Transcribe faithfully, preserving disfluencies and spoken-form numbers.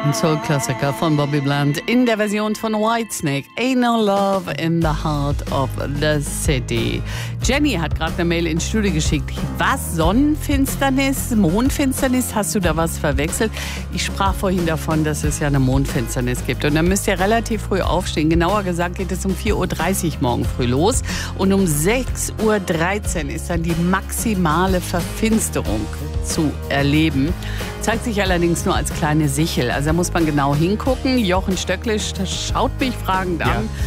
Ein Soul-Klassiker von Bobby Bland in der Version von Whitesnake. Ain't no love in the heart of the city. Jenny hat gerade eine Mail ins Studio geschickt. Was? Sonnenfinsternis? Mondfinsternis? Hast du da was verwechselt? Ich sprach vorhin davon, dass es ja eine Mondfinsternis gibt. Und dann müsst ihr relativ früh aufstehen. Genauer gesagt geht es um vier Uhr dreißig morgen früh los. Und um sechs Uhr dreizehn ist dann die maximale Verfinsterung zu erleben. Zeigt sich allerdings nur als kleine Sichel. Also da muss man genau hingucken. Jochen Stöckle schaut mich fragend an. Ja.